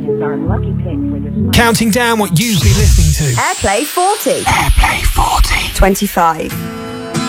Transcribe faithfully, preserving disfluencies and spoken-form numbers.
is our lucky pick for this month. Counting down what you've been listening to. Airplay forty. Airplay forty. twenty-five.